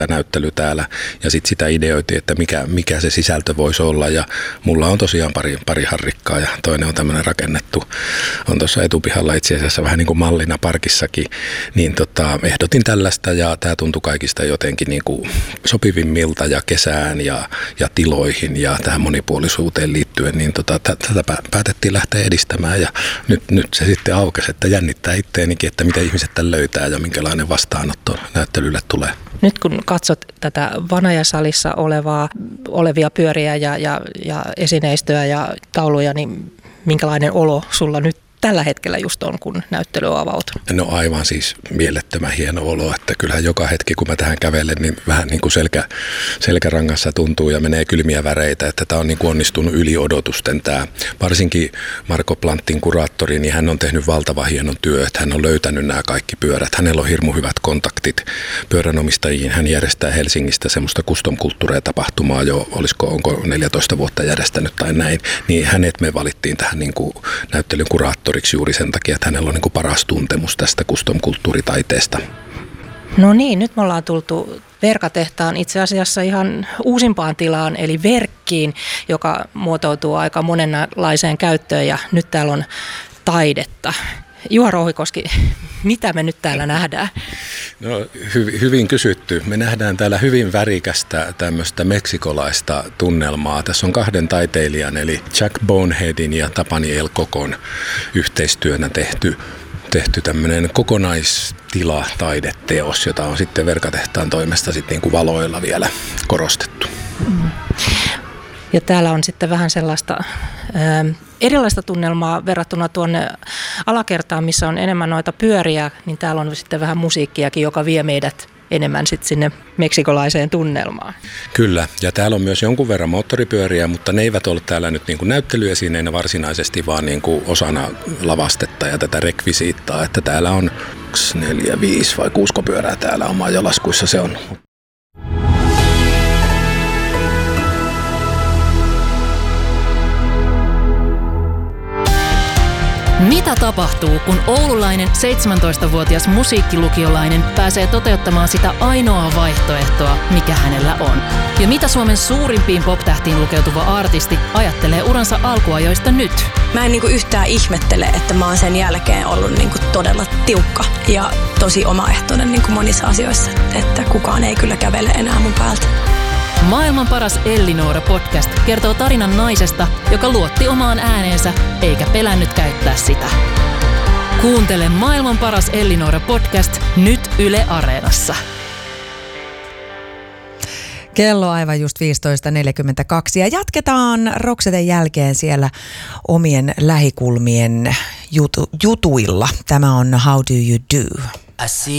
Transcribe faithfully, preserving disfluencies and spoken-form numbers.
näyttely täällä ja sitten sitä ideoitiin, että mikä, mikä se sisältö voisi olla ja mulla on tosiaan pari, pari harrikkaa ja toinen on tämmöinen rakennettu, on tuossa etupihalla itse asiassa vähän niin kuin mallina parkissakin, niin tota, ehdotin tällaista ja tämä tuntui kaikista jotenkin niin kuin sopivimmilta ja kesään ja, ja tiloihin ja tähän monipuolisuuteen liittyen, niin tota, tätä päätettiin lähteä edistämään ja nyt, nyt se sitten aukesi, että jännittää itteenikin, että mitä ihmiset tämän löytää ja minkälainen vastaanotto näyttelylle tulee. Nyt kun katsot tätä Vanajasalissa olevaa, olevia pyöriä ja, ja, ja esineistöä ja tauluja, niin minkälainen olo sulla nyt tällä hetkellä just on, kun näyttely on avautunut? No aivan siis mielettömän hieno olo, että kyllähän joka hetki, kun mä tähän kävelen, niin vähän niin kuin selkä, selkärangassa tuntuu ja menee kylmiä väreitä, että tämä on niin kuin onnistunut yli odotusten tämä. Varsinkin Marko Planttin kuraattori, niin hän on tehnyt valtavan hienon työ, että hän on löytänyt nämä kaikki pyörät. Hänellä on hirmu hyvät kontaktit pyöränomistajiin. Hän järjestää Helsingistä semmoista custom-kulttuuria-tapahtumaa jo, olisiko, onko neljätoista vuotta järjestänyt tai näin, niin hänet me valittiin tähän niin kuin näyttelyn kuraattori juuri sen takia, että hänellä on niin kuin paras tuntemus tästä custom-kulttuuritaiteesta. No niin, nyt me ollaan tultu Verkatehtaan itse asiassa ihan uusimpaan tilaan, eli Verkkiin, joka muotoutuu aika monenlaiseen käyttöön ja nyt täällä on taidetta. Juha Rouhikoski, mitä me nyt täällä nähdään? No hy, hyvin kysytty. Me nähdään täällä hyvin värikästä tämmöistä meksikolaista tunnelmaa. Tässä on kahden taiteilijan eli Jack Boneheadin ja Tapani El Cocon yhteistyönä tehty, tehty tämmöinen kokonaistila-taideteos, jota on sitten Verkatehtaan toimesta sitten niin kuin valoilla vielä korostettu. Mm. Ja täällä on sitten vähän sellaista ää, erilaista tunnelmaa verrattuna tuonne alakertaan, missä on enemmän noita pyöriä, niin täällä on sitten vähän musiikkiakin, joka vie meidät enemmän sitten sinne meksikolaiseen tunnelmaan. Kyllä, ja täällä on myös jonkun verran moottoripyöriä, mutta ne eivät ole täällä nyt niin kuin näyttelyesineinä varsinaisesti, vaan niin kuin osana lavastetta ja tätä rekvisiittaa, että täällä on yksi, neljä, viisi vai kuusko pyörää täällä on maajalaskuissa se on. Mitä tapahtuu, kun oululainen seitsemäntoistavuotias musiikkilukiolainen pääsee toteuttamaan sitä ainoaa vaihtoehtoa, mikä hänellä on? Ja mitä Suomen suurimpiin pop-tähtiin lukeutuva artisti ajattelee uransa alkuajoista nyt? Mä en niinku yhtään ihmettele, että mä oon sen jälkeen ollut niinku todella tiukka ja tosi omaehtoinen niinku monissa asioissa, että kukaan ei kyllä kävele enää mun päältä. Maailman paras Ellinora podcast kertoo tarinan naisesta, joka luotti omaan ääneensä eikä pelännyt käyttää sitä. Kuuntele Maailman paras Ellinora podcast nyt Yle Areenassa. Kello aivan just viisitoista neljäkymmentäkaksi ja jatketaan Rokseten jälkeen siellä omien lähikulmien jutu, jutuilla. Tämä on How Do You Do?